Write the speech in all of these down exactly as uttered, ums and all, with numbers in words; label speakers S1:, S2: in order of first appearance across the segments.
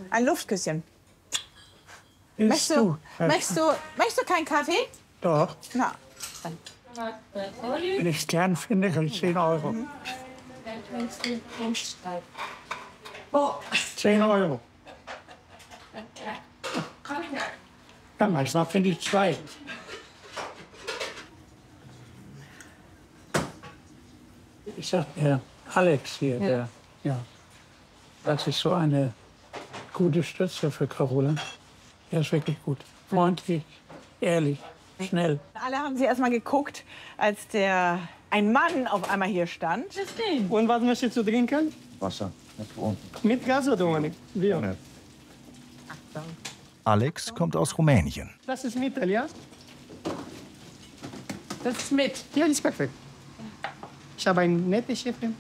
S1: Ein Luftküsschen.
S2: Ist
S1: Möchtest du, möchtest, du, möchtest du keinen Kaffee?
S2: Doch.
S1: Na.
S2: Wenn ich es gern finde, kann ich zehn Euro.
S1: Mhm.
S2: zehn Euro. Ja, manchmal finde ich zwei. Ich sag, der Alex hier, ja. der, ja, das ist so eine gute Stütze für Carola. Er ist wirklich gut. Freundlich, ehrlich, schnell.
S1: Alle haben sie erst mal geguckt, als der ein Mann auf einmal hier stand.
S3: Und was möchtest du trinken?
S4: Wasser.
S3: Mit Gas oder ohne? Bier.
S5: Alex kommt aus Rumänien.
S3: Das ist Mittel, ja?
S1: Das ist mit.
S3: Ja, das ist perfekt. Ich habe eine nette Chefin.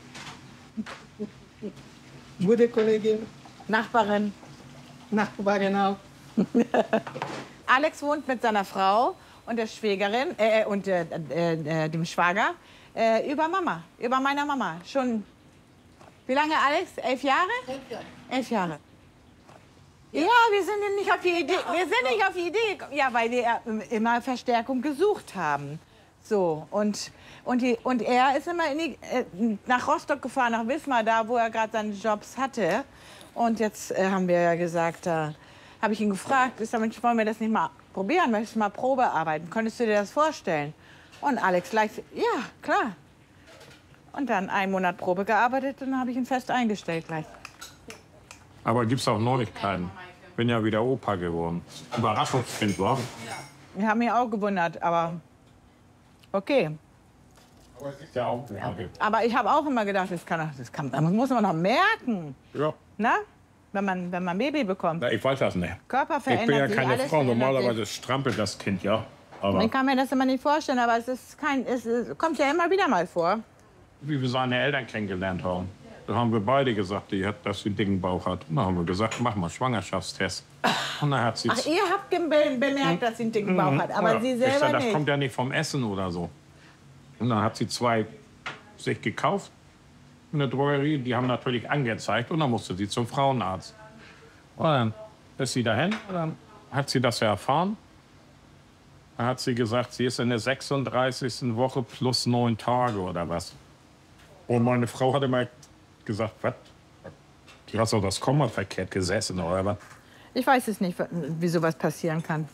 S3: Gute Kollegin.
S1: Nachbarin.
S3: Nachbarin auch.
S1: Alex wohnt mit seiner Frau und der Schwägerin äh, und äh, äh, dem Schwager äh, über Mama, über meiner Mama. Schon, wie lange, Alex? Elf Jahre? Elf Jahre. Elf Jahre. Ja, wir sind nicht auf die Idee, wir sind nicht auf die Idee gekommen. Ja, weil wir immer Verstärkung gesucht haben. So, und, und, die, und er ist immer in die, äh, nach Rostock gefahren, nach Wismar, da wo er gerade seine Jobs hatte. Und jetzt äh, haben wir ja gesagt, da habe ich ihn gefragt, ist damit, wollen wir das nicht mal probieren, möchtest du mal Probe arbeiten, könntest du dir das vorstellen? Und Alex gleich, ja, klar. Und dann einen Monat Probe gearbeitet und dann habe ich ihn fest eingestellt gleich.
S6: Aber gibt's auch Neuigkeiten? Bin ja wieder Opa geworden. Überraschungskind, wa?
S1: Wir haben mich auch gewundert, aber okay.
S6: Aber es ist ja auch
S1: Aber ich habe auch immer gedacht, das, kann, das, kann, das muss man noch merken.
S6: Ja.
S1: Na? Wenn man, wenn man ein Baby bekommt.
S6: Na, ich weiß das nicht.
S1: Körper verändert
S6: Ich bin ja
S1: sich,
S6: keine
S1: alles
S6: Frau.
S1: verändert
S6: Normalerweise strampelt das Kind, ja. Aber
S1: Ich kann mir das immer nicht vorstellen, aber es, ist kein, es ist, kommt ja immer wieder mal vor.
S6: wie wir seine Eltern kennengelernt haben, da haben wir beide gesagt, die hat, dass sie einen dicken Bauch hat. Und dann haben wir gesagt, mach mal Schwangerschaftstest. Und dann hat sie
S1: Ach, ihr habt ge- bemerkt, dass sie einen dicken Bauch hat, aber
S6: ja.
S1: sie
S6: Ich
S1: selber
S6: sag, das
S1: nicht.
S6: kommt ja nicht vom Essen oder so. Und dann hat sie zwei sich gekauft in der Drogerie. Die haben natürlich angezeigt und dann musste sie zum Frauenarzt. Und dann ist sie dahin und dann hat sie das ja erfahren. Dann hat sie gesagt, sie ist in der sechsunddreißigsten Woche plus neun Tage oder was. Und meine Frau hatte mal gesagt, was? Du hast doch das Komma verkehrt gesessen oder was?
S1: Ich weiß es nicht, wie sowas passieren kann.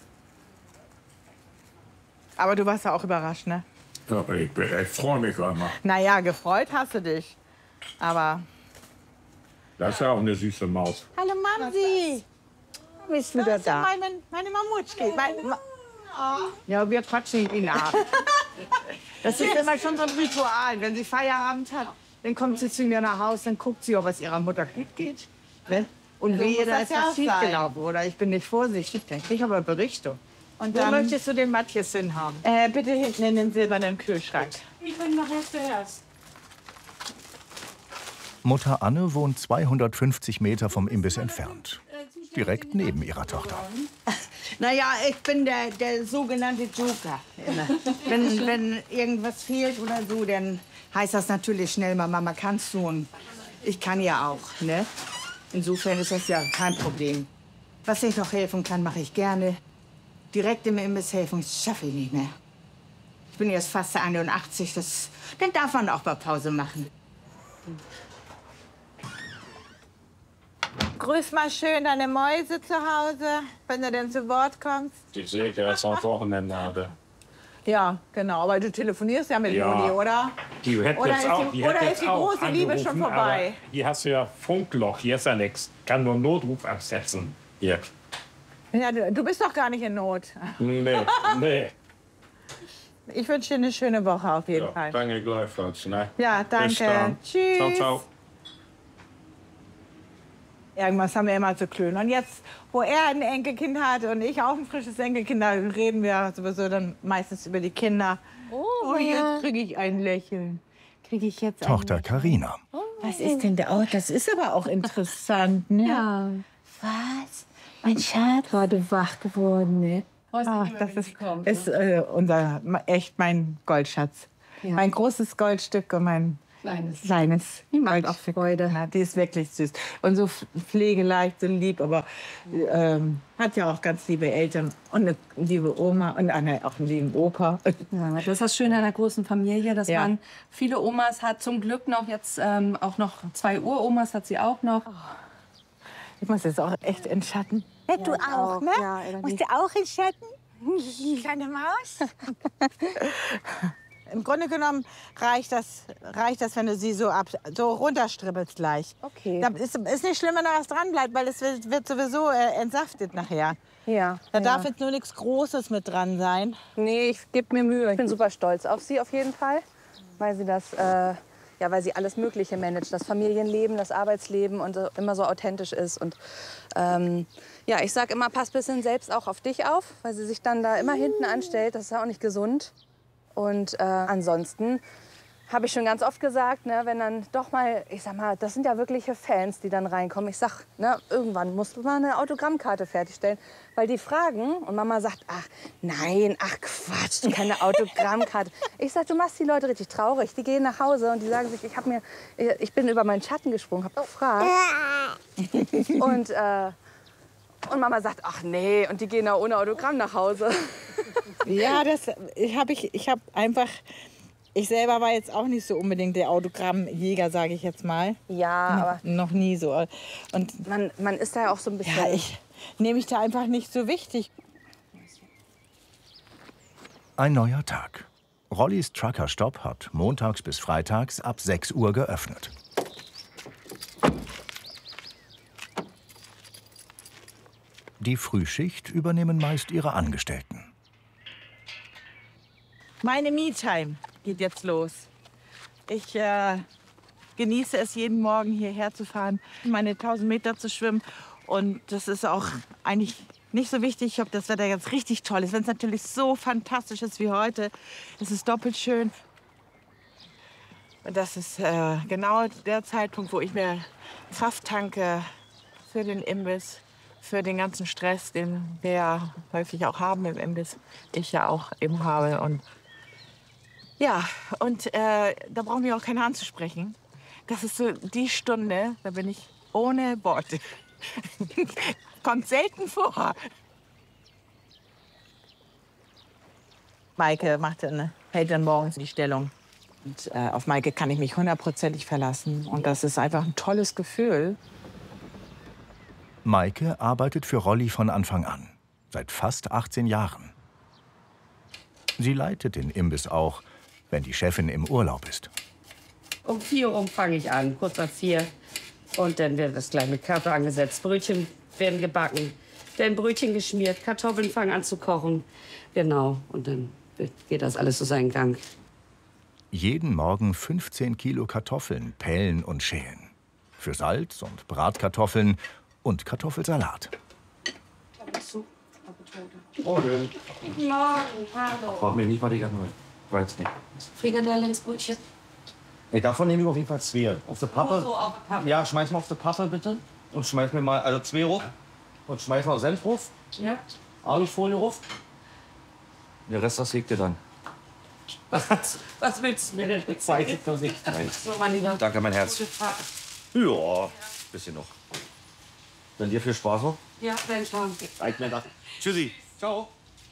S1: Aber du warst ja auch überrascht, ne?
S6: Ja, ich, ich freue mich einmal.
S1: Naja, gefreut hast du dich. Aber.
S6: Das ist ja auch eine süße Maus.
S1: Hallo Mamsi!
S7: Bist du wieder
S1: Das ist ja
S7: da?
S1: meine, meine Mamutschki. Mein, Ma
S7: Ja, wir quatschen ihn ab. Das ist immer schon so ein Ritual. Wenn sie Feierabend hat, dann kommt sie zu mir nach Hause, dann guckt sie, ob es ihrer Mutter gut geht. Ne? Und
S1: So
S7: wehe,
S1: muss
S7: da
S1: das
S7: ist
S1: ja
S7: was
S1: auch sein.
S7: schiefgelaufen oder ich bin nicht vorsichtig. Dann krieg ich aber Berichte.
S1: Und
S7: Wo
S1: dann,
S7: möchtest du den Matthias hinhaben?
S1: äh, bitte hinten in den silbernen Kühlschrank.
S7: Ich bin noch erst zuerst.
S5: Mutter Anne wohnt zweihundertfünfzig Meter vom Imbiss entfernt. Direkt neben ihrer Tochter.
S7: Naja, ich bin der, der sogenannte Joker. Immer. Wenn, wenn irgendwas fehlt oder so, dann heißt das natürlich schnell mal, Mama, kannst du? Und ich kann ja auch. Ne? Insofern ist das ja kein Problem. Was ich noch helfen kann, mache ich gerne. Direkt im Imbiss helfen, schaffe ich nicht mehr. Ich bin jetzt fast einundachtzig, das, dann darf man auch mal Pause machen.
S1: Grüß mal schön deine Mäuse zu Hause, wenn du denn zu Wort kommst.
S6: Die sehe ich ja jetzt am Wochenende. Aber
S1: Ja, genau. Aber du telefonierst ja mit
S6: Ja.
S1: Juli, oder?
S6: Die hätte
S1: Oder
S6: jetzt
S1: ist
S6: auch,
S1: die-
S6: die
S1: oder
S6: hätte
S1: ist
S6: jetzt
S1: die
S6: auch
S1: große Liebe schon
S6: angerufen,
S1: vorbei?
S6: aber hier hast du ja Funkloch, hier ist ja nichts. Kann nur Notruf absetzen. Hier.
S1: Ja, du, du bist doch gar nicht in Not.
S6: Nee, nee.
S1: Ich wünsche dir eine schöne Woche auf jeden
S6: Ja,
S1: Fall.
S6: danke gleichfalls. Ne?
S1: Ja,
S6: Bis
S1: danke.
S6: dann.
S1: Tschüss.
S6: Ciao, ciao.
S1: Irgendwas haben wir immer zu klönen. Und jetzt, wo er ein Enkelkind hat und ich auch ein frisches Enkelkind, da reden wir sowieso dann meistens über die Kinder. Oh, jetzt kriege ich ein Lächeln. Kriege ich jetzt ein
S5: Tochter
S1: Lächeln.
S5: Karina.
S1: Was ist denn da? Oh, das ist aber auch interessant, ne?
S8: Ja.
S1: Was? Mein Schatz?
S8: Gerade wach geworden, ne?
S1: Ach, das ist, ist äh, unser, echt mein Goldschatz.
S8: Ja.
S1: Mein großes Goldstück und mein
S3: Kleines.
S1: Kleines.
S8: Die macht auch Freude.
S1: Ja, die ist wirklich süß. Und so pflegeleicht, so lieb, aber ähm, hat ja auch ganz liebe Eltern und eine liebe Oma und eine, auch einen lieben Opa.
S8: Ja, das ist das Schöne an einer großen Familie, dass
S1: Ja.
S8: man viele Omas hat. Zum Glück noch jetzt ähm, auch noch zwei Uromas hat sie auch noch.
S1: Ich muss jetzt auch echt in Schatten. Ja, du auch,
S8: auch,
S1: ne?
S8: ja, oder
S1: Musst
S8: wie?
S1: du auch in Schatten? Kleine Maus? Im Grunde genommen reicht das, reicht das, wenn du sie so, ab, so runterstribbelst gleich.
S8: Okay.
S1: Da ist, ist nicht schlimm, wenn da was dran bleibt, weil es wird, wird sowieso äh, entsaftet nachher.
S8: Ja.
S1: Da
S8: ja.
S1: darf jetzt nur nichts Großes mit dran sein.
S8: Nee, ich gebe mir Mühe. Ich bin super stolz auf sie auf jeden Fall, weil sie das, äh, ja, weil sie alles Mögliche managt, das Familienleben, das Arbeitsleben und so, immer so authentisch ist. Und ähm, ja, ich sag immer, pass ein bisschen selbst auch auf dich auf, weil sie sich dann da immer hinten anstellt. Das ist ja auch nicht gesund. Und äh, ansonsten habe ich schon ganz oft gesagt, ne, wenn dann doch mal, ich sag mal, das sind ja wirkliche Fans, die dann reinkommen. Ich sag, ne, irgendwann musst du mal eine Autogrammkarte fertigstellen, weil die fragen und Mama sagt, ach nein, ach Quatsch, keine Autogrammkarte. Ich sag, du machst die Leute richtig traurig. Die gehen nach Hause und die sagen sich, ich habe mir, ich bin über meinen Schatten gesprungen, habe gefragt. Und äh, und Mama sagt, ach nee, und die gehen auch ohne Autogramm nach Hause.
S1: Ja, das habe ich, ich habe einfach, ich selber war jetzt auch nicht so unbedingt der Autogrammjäger, sage ich jetzt mal.
S8: Ja, aber
S1: Noch nie so. Und
S8: man, man ist da ja auch so ein bisschen...
S1: ja, ich nehme mich da einfach nicht so wichtig.
S5: Ein neuer Tag. Rollys Truckerstopp hat montags bis freitags ab sechs Uhr geöffnet. Die Frühschicht übernehmen meist ihre Angestellten.
S1: Meine Me-Time geht jetzt los. Ich äh, genieße es, jeden Morgen hierher zu fahren, meine tausend Meter zu schwimmen. Und das ist auch eigentlich nicht so wichtig, ob das Wetter jetzt richtig toll ist. Wenn es natürlich so fantastisch ist wie heute, ist es doppelt schön. Und das ist äh, genau der Zeitpunkt, wo ich mir Kraft tanke für den Imbiss, für den ganzen Stress, den wir ja häufig auch haben im Imbiss. Ich ja auch eben habe. Und ja, und äh, da brauchen wir auch keine anzusprechen. Das ist so die Stunde, da bin ich ohne Worte. Kommt selten vor. Maike macht dann, hält dann morgens die Stellung. Und, äh, auf Maike kann ich mich hundertprozentig verlassen. Und das ist einfach ein tolles Gefühl.
S5: Maike arbeitet für Rolli von Anfang an, seit fast achtzehn Jahren. Sie leitet den Imbiss auch, wenn die Chefin im Urlaub ist.
S4: Um vier Uhr fange ich an, kurz nach vier. Und dann wird das gleich mit Kaffee angesetzt. Brötchen werden gebacken, dann Brötchen geschmiert, Kartoffeln fangen an zu kochen. Genau, und dann geht das alles so seinen Gang.
S5: Jeden Morgen fünfzehn Kilo Kartoffeln pellen und schälen. Für Salz und Bratkartoffeln und Kartoffelsalat.
S4: Morgen, hallo.
S9: Braucht mir nicht, was ich anhöre. Weiß nicht.
S4: Frikadellensbrötchen.
S9: Nee, davon nehme ich auf jeden Fall zwei. Auf die Pappe.
S4: So, auf die Pappe.
S9: Ja, schmeiß mal auf die Pappe bitte. Und schmeiß mir mal, also zwei rauf. Und schmeiß mal Senf rauf.
S4: Ja.
S9: Alufolie rauf. Der Rest, das legt ihr dann.
S4: Was, was willst du mir denn jetzt
S9: Weiß ich doch nicht.
S4: So, mein Lieber.
S9: Danke, mein Herz.
S4: Gute Fahrt.
S9: Ja, bisschen noch. Dann dir viel Spaß noch.
S4: Ja, dann schauen wir.
S9: Reicht mir das. Tschüssi. Ciao.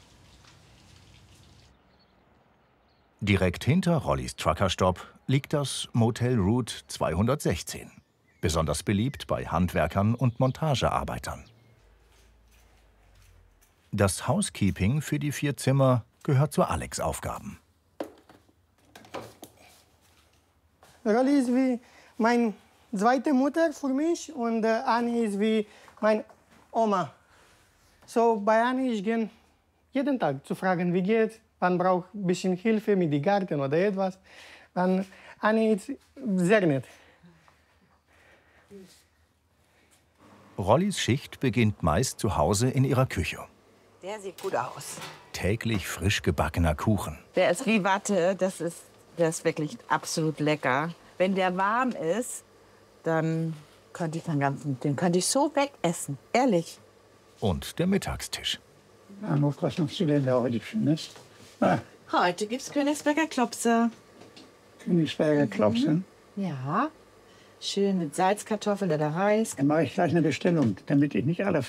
S5: Direkt hinter Rollys Truckerstopp liegt das Motel Route zweihundertsechzehn. Besonders beliebt bei Handwerkern und Montagearbeitern. Das Housekeeping für die vier Zimmer gehört zu Alex' Aufgaben.
S3: Rolli ist wie meine zweite Mutter für mich und äh, Anni ist wie meine Oma. So bei Anni ich gehe jeden Tag zu fragen, wie geht's, wann braucht ein bisschen Hilfe mit dem Garten oder etwas. Dann Anni ist sehr nett.
S5: Rollys Schicht beginnt meist zu Hause in ihrer Küche.
S1: Der sieht gut aus.
S5: Täglich frisch gebackener Kuchen.
S1: Der ist wie Watte, das ist, der ist wirklich absolut lecker. Wenn der warm ist, dann könnte ich den ganzen, den könnte ich so wegessen, ehrlich.
S5: Und der Mittagstisch.
S2: Ja, noch was noch zu denn da heute Schönes? Ah,
S1: Heute gibt's Königsberger Klopse.
S2: Königsberger Klopsen.
S7: Ja. Schön mit Salzkartoffeln oder Reis.
S2: Dann mache ich gleich eine Bestellung, damit ich nicht alle